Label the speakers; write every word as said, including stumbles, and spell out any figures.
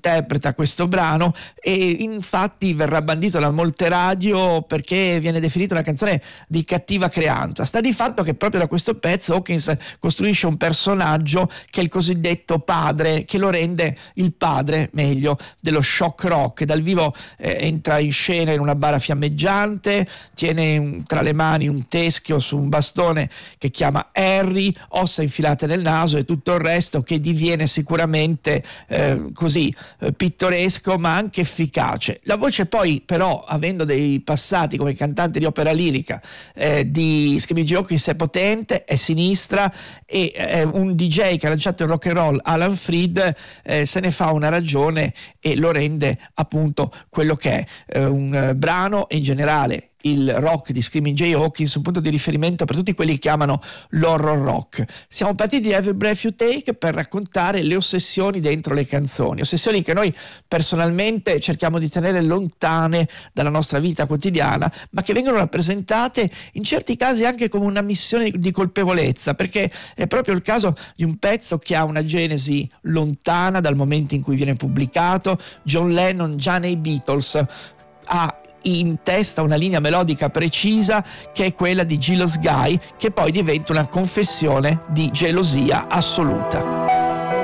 Speaker 1: interpreta questo brano e infatti verrà bandito da molte radio perché viene definito una canzone di cattiva creanza. Sta di fatto che proprio da questo pezzo Hawkins costruisce un personaggio che è il cosiddetto padre, che lo rende il padre, meglio, dello shock rock. Dal vivo eh, entra in scena in una bara fiammeggiante, tiene un, tra le mani un teschio su un bastone che chiama Harry, ossa infilate nel naso e tutto il resto, che diviene sicuramente eh, così eh, pittoresco ma anche efficace. La voce poi però, avendo dei passati come cantante di opera lirica eh, di Screaming Jay Hawkins, è potente, è sinistra e eh, un D J che ha lanciato il rock and roll, Alan Freed, eh, se ne fa una ragione e lo rende appunto quello che è, eh, un eh, brano e in generale il rock di Screaming Jay Hawkins un punto di riferimento per tutti quelli che amano l'horror rock. Siamo partiti da Every Breath You Take per raccontare le ossessioni dentro le canzoni, ossessioni che noi personalmente cerchiamo di tenere lontane dalla nostra vita quotidiana, ma che vengono rappresentate in certi casi anche come una missione di colpevolezza, perché è proprio il caso di un pezzo che ha una genesi lontana dal momento in cui viene pubblicato. John Lennon già nei Beatles ha in testa una linea melodica precisa che è quella di Jealous Guy, che poi diventa una confessione di gelosia assoluta.